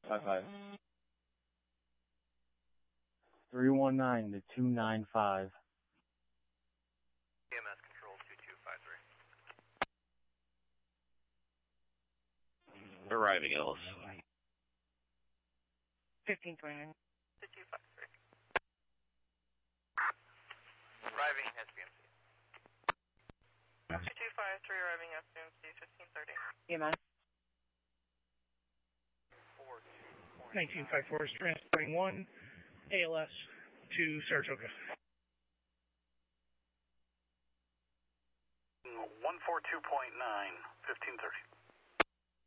55. 319 to 295. EMS control 2253. Arriving Ellis. 1529. 2253. Arriving SBMC. 2253, arriving SBMC 1530. EMS. 1954 is transporting 1 ALS to Saratoga. 142.9, 1530.